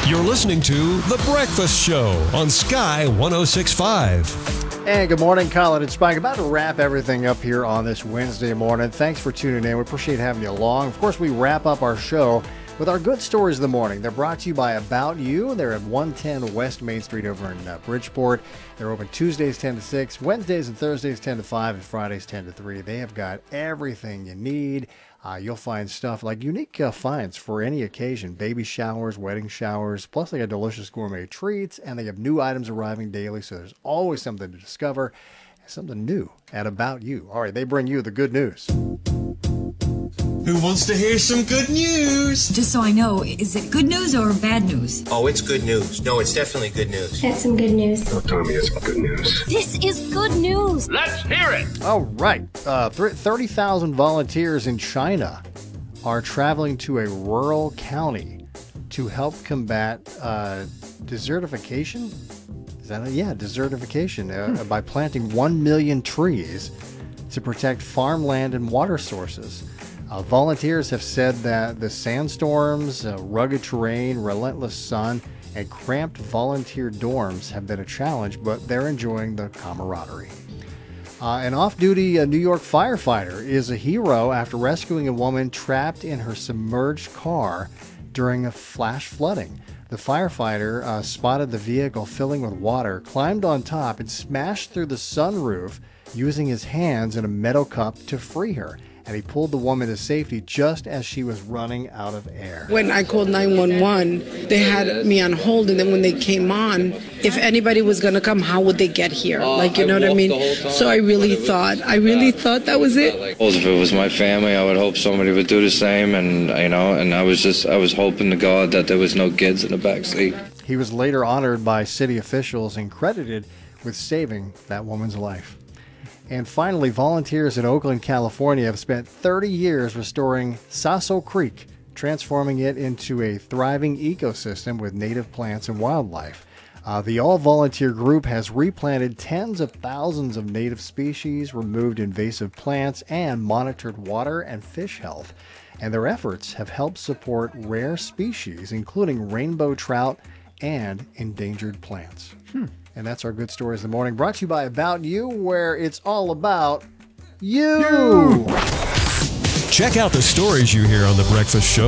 You're listening to The Breakfast Show on Sky 106.5. And good morning, Colin and Spike. About to wrap everything up here on this Wednesday morning. Thanks for tuning in. We appreciate having you along. Of course, we wrap up our show with our good stories of the morning. They're brought to you by About You. They're at 110 West Main Street over in Bridgeport. They're open Tuesdays 10 to 6, Wednesdays and Thursdays 10 to 5, and Fridays 10 to 3. They have got everything you need. You'll find stuff like unique finds for any occasion, baby showers, wedding showers, plus they got delicious gourmet treats, and they have new items arriving daily, so there's always something to discover, something new at About You. All right, they bring you the good news. Who wants to hear some good news? Just so I know, is it good news or bad news? Oh, it's good news. No, it's definitely good news. That's some good news. Don't tell me it's good news. This is good news. Let's hear it. All right. 30,000 volunteers in China are traveling to a rural county to help combat desertification. Is that desertification by planting 1 million trees to protect farmland and water sources. Volunteers have said that the sandstorms, rugged terrain, relentless sun, and cramped volunteer dorms have been a challenge, but they're enjoying the camaraderie. An off-duty New York firefighter is a hero after rescuing a woman trapped in her submerged car during a flash flooding. The firefighter spotted the vehicle filling with water, climbed on top, and smashed through the sunroof using his hands and a metal cup to free her. And he pulled the woman to safety just as she was running out of air. When I called 911, they had me on hold, and then when they came on, if anybody was going to come, how would they get here? You know what I mean? So I really thought that was it. If it was my family, I would hope somebody would do the same, and I was hoping to God that there was no kids in the back seat. He was later honored by city officials and credited with saving that woman's life. And finally, volunteers in Oakland, California have spent 30 years restoring Sasso Creek, transforming it into a thriving ecosystem with native plants and wildlife. The all-volunteer group has replanted tens of thousands of native species, removed invasive plants, and monitored water and fish health. And their efforts have helped support rare species, including rainbow trout and endangered plants. And that's our good stories of the morning, brought to you by About You, where it's all about you. Check out the stories you hear on The Breakfast Show